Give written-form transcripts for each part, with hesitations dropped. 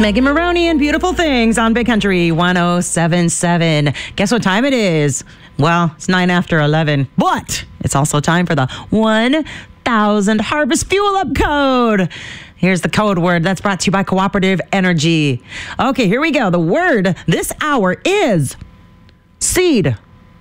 Megan Maroney and Beautiful Things on Big Country 107.7. Guess what time it is? Well, it's 9 after 11, but it's also time for the 1,000 Harvest Fuel Up code. Here's the code word that's brought to you by Cooperative Energy. Okay, here we go. The word this hour is seed.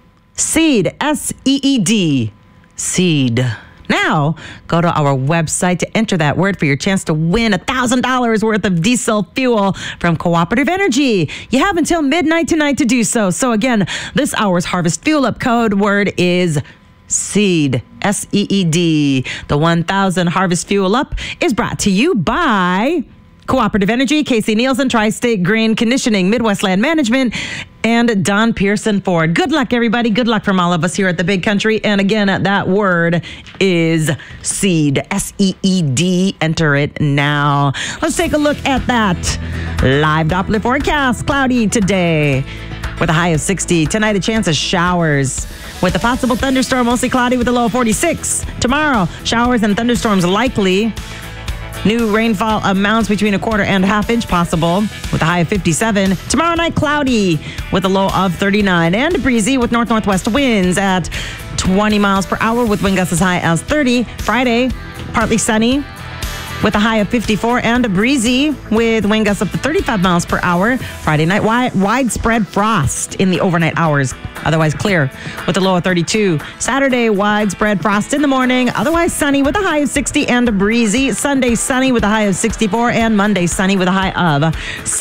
Seed, S-E-E-D. Seed. Now, go to our website to enter that word for your chance to win $1,000 worth of diesel fuel from Cooperative Energy. You have until midnight tonight to do so. So again, this hour's Harvest Fuel Up code word is SEED, S-E-E-D. The 1,000 Harvest Fuel Up is brought to you by Cooperative Energy, Casey Nielsen, Tri-State Grain Conditioning, Midwest Land Management, and Don Pearson Ford. Good luck, everybody. Good luck from all of us here at the Big Country. And again, that word is SEED, S-E-E-D. Enter it now. Let's take a look at that live Doppler forecast. Cloudy today with a high of 60. Tonight, a chance of showers with a possible thunderstorm, mostly cloudy with a low of 46. Tomorrow, showers and thunderstorms likely. New rainfall amounts between a quarter and half inch possible with a high of 57. Tomorrow night, cloudy with a low of 39 and breezy with north-northwest winds at 20 miles per hour with wind gusts as high as 30. Friday, partly sunny with a high of 54 and breezy with wind gusts up to 35 miles per hour. Friday night, widespread frost in the overnight hours. Otherwise clear with a low of 32. Saturday, widespread frost in the morning. Otherwise sunny with a high of 60 and breezy. Sunday, sunny with a high of 64. And Monday, sunny with a high of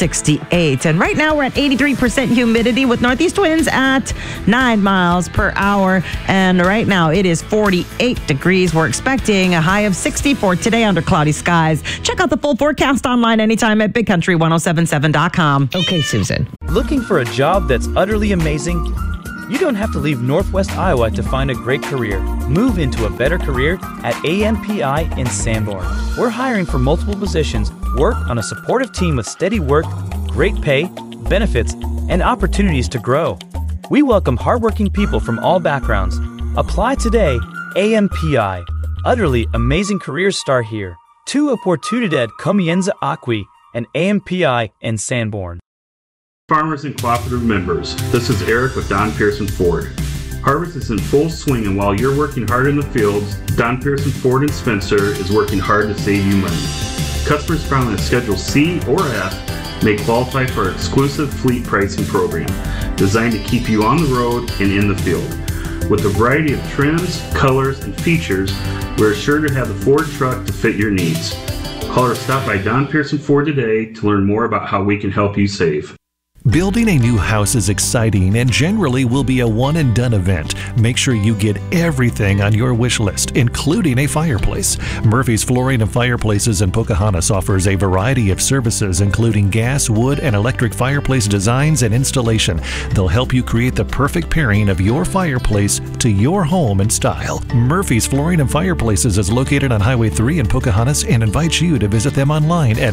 68. And right now, we're at 83% humidity with northeast winds at 9 miles per hour. And right now, it is 48 degrees. We're expecting a high of 64 today under cloudy skies. Check out the full forecast online anytime at bigcountry1077.com. Okay, Susan. Looking for a job that's utterly amazing? You don't have to leave Northwest Iowa to find a great career. Move into a better career at AMPI in Sanborn. We're hiring for multiple positions, work on a supportive team with steady work, great pay, benefits, and opportunities to grow. We welcome hardworking people from all backgrounds. Apply today, AMPI. Utterly amazing careers start here. Tu oportunidad comienza aquí, and AMPI in Sanborn. Farmers and cooperative members, this is Eric with Don Pearson Ford. Harvest is in full swing, and while you're working hard in the fields, Don Pearson Ford in Spencer is working hard to save you money. Customers found on a Schedule C or F may qualify for our exclusive fleet pricing program, designed to keep you on the road and in the field. With a variety of trims, colors, and features, we're sure to have the Ford truck to fit your needs. Call or stop by Don Pearson Ford today to learn more about how we can help you save. Building a new house is exciting and generally will be a one-and-done event. Make sure you get everything on your wish list, including a fireplace. Murphy's Flooring and Fireplaces in Pocahontas offers a variety of services, including gas, wood, and electric fireplace designs and installation. They'll help you create the perfect pairing of your fireplace to your home and style. Murphy's Flooring and Fireplaces is located on Highway 3 in Pocahontas and invites you to visit them online at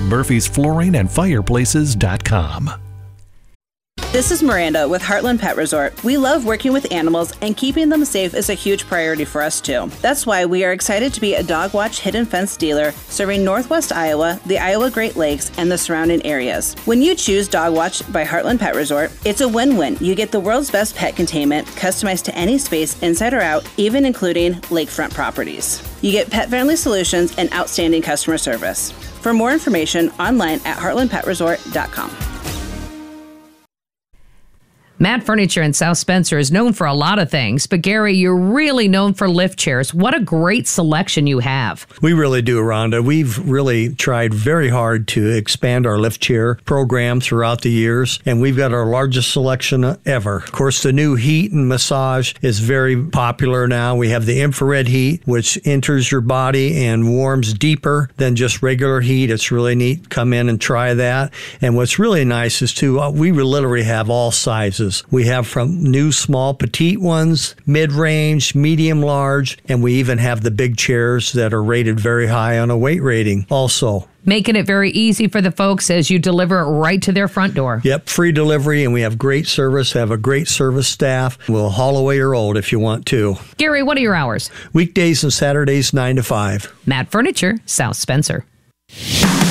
murphysflooringandfireplaces.com. This is Miranda with Heartland Pet Resort. We love working with animals, and keeping them safe is a huge priority for us too. That's why we are excited to be a Dog Watch Hidden Fence dealer serving Northwest Iowa, the Iowa Great Lakes, and the surrounding areas. When you choose Dog Watch by Heartland Pet Resort, it's a win-win. You get the world's best pet containment, customized to any space inside or out, even including lakefront properties. You get pet-friendly solutions and outstanding customer service. For more information, online at heartlandpetresort.com. Matt Furniture in South Spencer is known for a lot of things, but Gary, you're really known for lift chairs. What a great selection you have. We really do, Rhonda. We've really tried very hard to expand our lift chair program throughout the years, and we've got our largest selection ever. Of course, the new heat and massage is very popular now. We have the infrared heat, which enters your body and warms deeper than just regular heat. It's really neat. Come in and try that. And what's really nice is, too, we literally have all sizes. We have from new, small, petite ones, mid-range, medium, large, and we even have the big chairs that are rated very high on a weight rating also. Making it very easy for the folks as you deliver it right to their front door. Yep, free delivery, and we have great service, have a great service staff. We'll haul away your old if you want to. Gary, what are your hours? Weekdays and Saturdays, 9 to 5. Matt Furniture, South Spencer.